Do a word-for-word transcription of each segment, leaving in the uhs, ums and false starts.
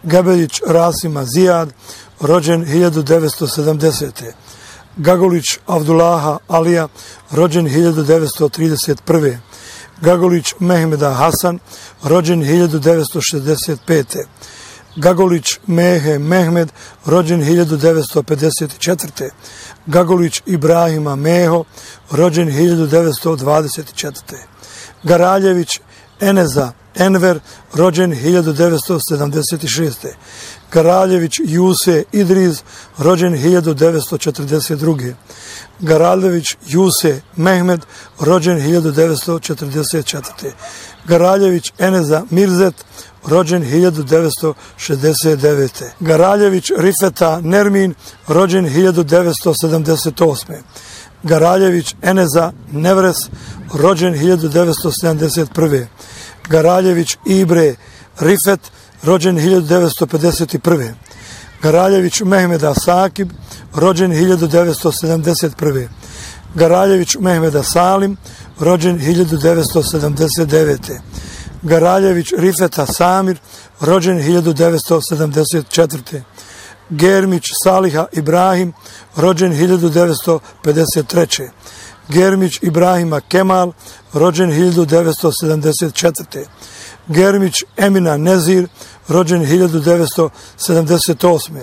Gabeljić Rasima Zijad, rođen hiljadu devetsto sedamdesete. Gagolić Avdulaha Alija, rođen hiljadu devetsto trideset prve. Gagolić Mehmeda Hasan, rođen hiljadu devetsto šezdeset pete. Gagolić Mehe Mehmed, rođen hiljadu devetsto pedeset četvrte. Gagolić Ibrahima Meho, rođen hiljadu devetsto dvadeset četvrte. Garaljević Eneza Enver, rođen hiljadu devetsto sedamdeset šeste. Garaljević Juse Idriz, rođen hiljadu devetsto četrdeset druge. Garaljević Juse Mehmed, rođen hiljadu devetsto četrdeset četvrte. Garaljević Eneza Mirzet, rođen hiljadu devetsto šezdeset devete. Garaljević Rifeta Nermin, rođen hiljadu devetsto sedamdeset osme. Garaljević Eneza Nevres, rođen hiljadu devetsto sedamdeset prve. Garaljević Ibre Rifet, rođen hiljadu devetsto pedeset prve. Garaljević Mehmeda Sakib, rođen hiljadu devetsto sedamdeset prve. Garaljević Mehmeda Salim, rođen hiljadu devetsto sedamdeset devete. Garaljević Rifeta Samir, rođen hiljadu devetsto sedamdeset četvrte. Germić Saliha Ibrahim, rođen hiljadu devetsto pedeset treće. Germić Ibrahima Kemal, rođen hiljadu devetsto sedamdeset četvrte. Germić Emina Nezir, rođen hiljadu devetsto sedamdeset osme.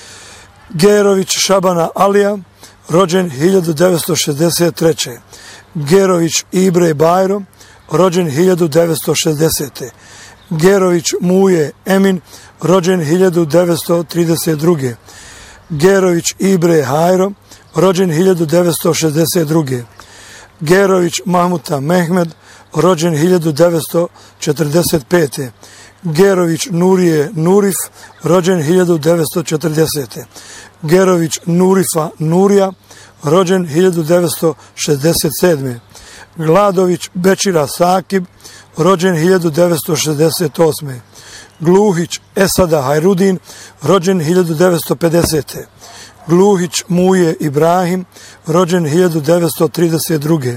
Gerović Šabana Alija, rođen hiljadu devetsto šezdeset treće. Gerović Ibre Bajro, rođen hiljadu devetsto šezdesete. Gerović Muje Emin, rođen hiljadu devetsto trideset druge. Gerović Ibre Hajro, rođen hiljadu devetsto šezdeset druge. Gerović Mahmuta Mehmed, rođen hiljadu devetsto četrdeset pete. Gerović Nurije Nurif, rođen hiljadu devetsto četrdesete. Gerović Nurifa Nurija, rođen hiljadu devetsto šezdeset sedme. Gladović Bećira Sakib, rođen hiljadu devetsto šezdeset osme. Gluhić Esada Hajrudin, rođen hiljadu devetsto pedesete. Gluhić Muje Ibrahim, rođen hiljadu devetsto trideset druge.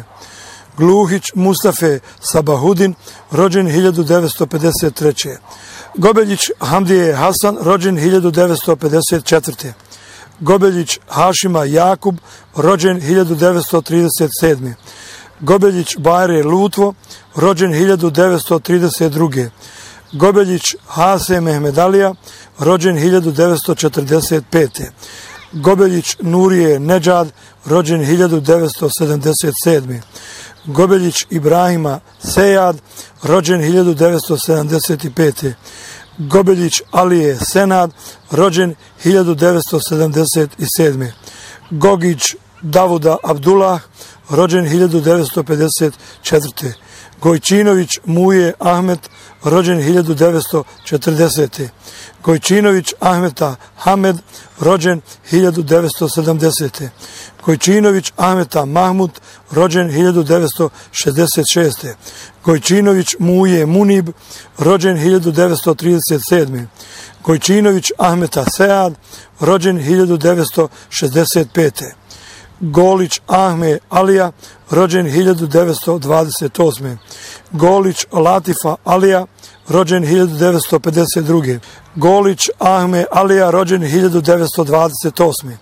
Gluhić Mustafe Sabahudin, rođen hiljadu devetsto pedeset treće. Gobeljić Hamdije Hasan, rođen hiljadu devetsto pedeset četvrte. Gobeljić Hašima Jakub, rođen hiljadu devetsto trideset sedme. Gobeljić Bajre Lutvo, rođen hiljadu devetsto trideset druge. Gobeljić Hase Mehmedalija, rođen hiljadu devetsto četrdeset pete. Gobeljić Nurije Nedžad, rođen hiljadu devetsto sedamdeset sedme. Gobeljić Ibrahima Sejad, rođen hiljadu devetsto sedamdeset pete. Gobeljić Alije Senad, rođen hiljadu devetsto sedamdeset sedme. Gogić Davuda Abdullah, rođen hiljadu devetsto pedeset četvrte. Gojčinović Muje Ahmet, rođen hiljadu devetsto četrdesete. Gojčinović Ahmeta Hamed, rođen hiljadu devetsto sedamdesete. Gojčinović Ahmeta Mahmud, rođen hiljadu devetsto šezdeset šeste. Gojčinović Muje Munib, rođen hiljadu devetsto trideset sedme. Gojčinović Ahmeta Sead, rođen hiljadu devetsto šezdeset pete. Golić Ahme Alija, rođen hiljadu devetsto dvadeset osme. Golić Latifa Alija, rođen hiljadu devetsto pedeset druge. Golić Ahme Alija, rođen hiljadu devetsto dvadeset osme.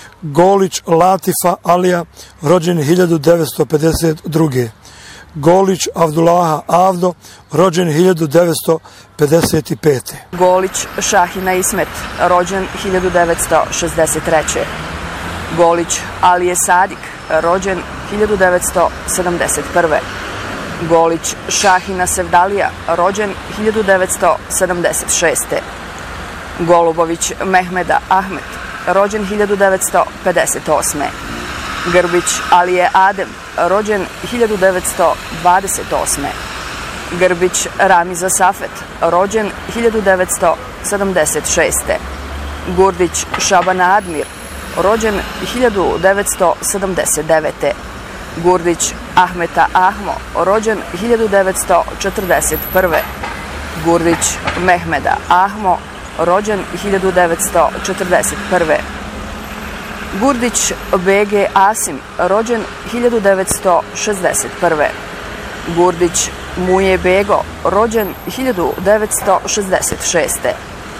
Golić Latifa Alija, rođen hiljadu devetsto pedeset druge. Golić Avdulaha Avdo, rođen hiljadu devetsto pedeset pete. Golić Šahina Ismet, rođen hiljadu devetsto šezdeset treće. Golić Alije Sadik, rođen hiljadu devetsto sedamdeset prve. Golić Šahina Sevdalija, rođen hiljadu devetsto sedamdeset šeste. Golubović Mehmeda Ahmet, rođen hiljadu devetsto pedeset osme. Grbić Alije Adem, rođen hiljadu devetsto dvadeset osme. Grbić Ramiza Safet, rođen hiljadu devetsto sedamdeset šeste. Gurdić Šabana Admir, rođen hiljadu devetsto sedamdeset devete. Gurdić Ahmeta Ahmo, rođen hiljadu devetsto četrdeset prve. Gurdić Mehmeda Ahmo, rođen hiljadu devetsto četrdeset prve. Gurdić B G Asim, rođen hiljadu devetsto šezdeset prve. Gurdić Muje Bego, rođen hiljadu devetsto šezdeset šeste.